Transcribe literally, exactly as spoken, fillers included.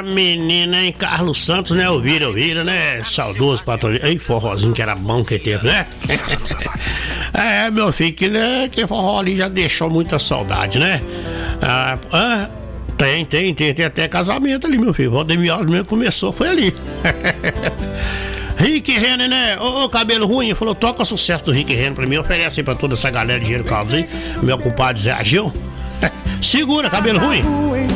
menina, hein? Carlos Santos, né? Ouvira, ouvira, né? Saudoso patrulheiro. Ei, forrozinho que era bom que teve, né? É, meu filho, que, né, que forró ali já deixou muita saudade, né? Ah, ah, tem, tem, tem, tem até casamento ali, meu filho. O Valdemir mesmo começou, foi ali. Rick Renner, né? Ô, ô, cabelo ruim, falou, toca sucesso do Rick Renner pra mim, oferece aí pra toda essa galera de Engenheiro Caldas aí. Meu compadre Zé Agil. Segura, cabelo ruim.